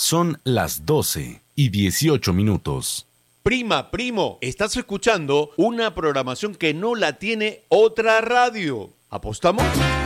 Son las 12:18. Prima, primo, estás escuchando una programación que no la tiene otra radio. ¿Apostamos?